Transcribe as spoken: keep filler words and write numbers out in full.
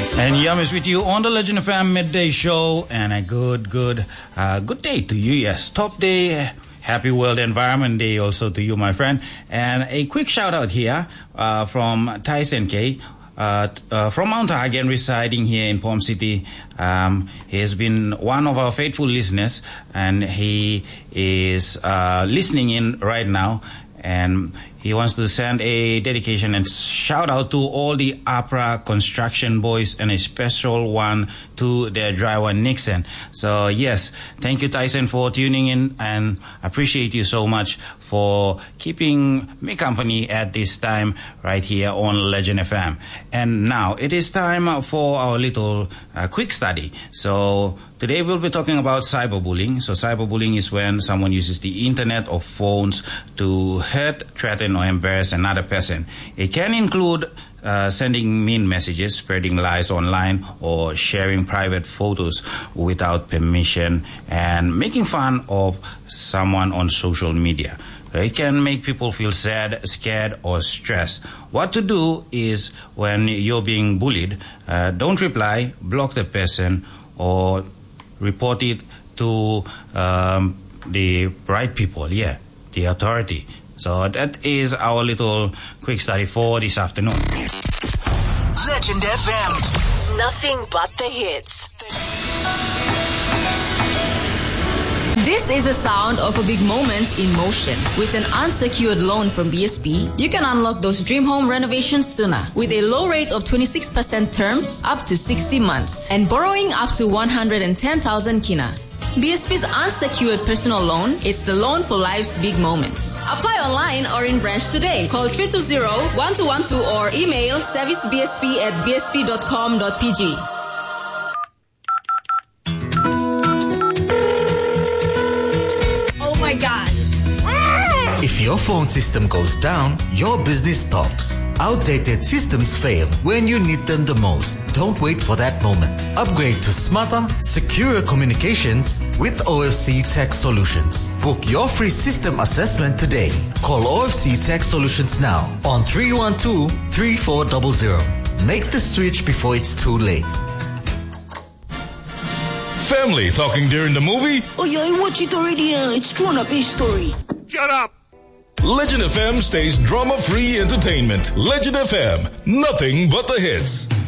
And Yam is with you on the Legend F M midday show, and a good, good, uh, good day to you. Yes, top day. Happy World Environment Day also to you, my friend. And a quick shout out here uh, from Tyson K. Uh, uh, from Mount Hagen, residing here in Palm City. Um, he has been one of our faithful listeners, and he is uh, listening in right now. And he wants to send a dedication and shout out to all the APRA construction boys, and a special one to their driver Nixon. So yes, thank you, Tyson, for tuning in, and appreciate you so much for keeping me company at this time right here on Legend F M. And now it is time for our little uh, quick study. So today we'll be talking about cyberbullying. So cyberbullying is when someone uses the internet or phones to hurt, threaten, or embarrass another person. It can include uh, sending mean messages, spreading lies online, or sharing private photos without permission, and making fun of someone on social media. It can make people feel sad, scared, or stressed. What to do is, when you're being bullied, uh, don't reply, block the person, or report it to um, the right people, yeah, the authority. So that is our little quick study for this afternoon. Legend F M. Nothing but the hits. This is the sound of a big moment in motion. With an unsecured loan from B S P, you can unlock those dream home renovations sooner with a low rate of twenty-six percent terms up to sixty months and borrowing up to one hundred ten thousand kina. B S P's unsecured personal loan, it's the loan for life's big moments. Apply online or in branch today. Call three two zero, one two one two or email servicebsp at bsp dot com dot p g. If your phone system goes down, your business stops. Outdated systems fail when you need them the most. Don't wait for that moment. Upgrade to smarter, secure communications with O F C Tech Solutions. Book your free system assessment today. Call O F C Tech Solutions now on three one two, three four zero zero. Make the switch before it's too late. Family talking during the movie? Oh yeah, I watched it already. Uh, it's Grown Up A Story. Shut up! Legend F M stays drama-free entertainment. Legend F M, nothing but the hits.